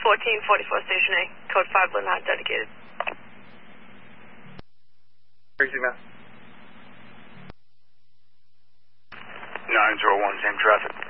1444 Station A, code 5 not dedicated. Crazy man. 901, same traffic.